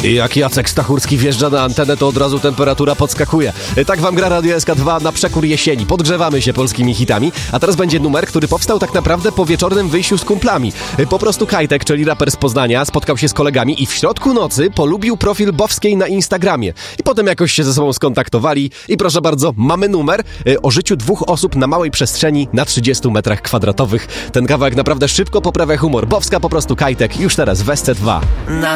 Jak Jacek Stachurski wjeżdża na antenę, to od razu temperatura podskakuje. Tak wam gra Radio SK2 na przekór jesieni. Podgrzewamy się polskimi hitami. A teraz będzie numer, który powstał tak naprawdę po wieczornym wyjściu z kumplami. Po prostu Kajtek, czyli raper z Poznania, spotkał się z kolegami i w środku nocy polubił profil Bowskiej na Instagramie. I potem jakoś się ze sobą skontaktowali i proszę bardzo, mamy numer o życiu dwóch osób na małej przestrzeni na 30 metrach kwadratowych. Ten kawałek naprawdę szybko poprawia humor. Bowska po prostu Kajtek, już teraz w SC2.